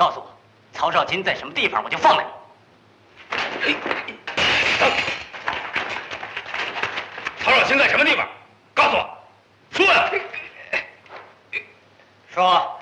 告诉我，曹少钦在什么地方，我就放了你。 曹少钦在什么地方？告诉我，说呀！ 说。